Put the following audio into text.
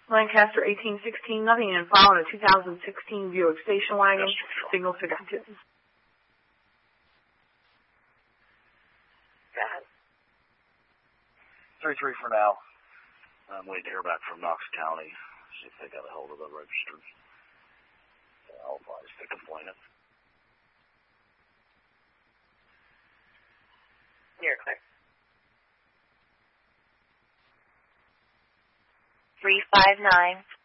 Lancaster 1816, nothing in file on a 2016 Buick station wagon, signal 62. Go ahead. 3-3 for now. I'm waiting to hear back from Knox County, see if they got a hold of the registered. I'll advise to complain it. You're clear. 359.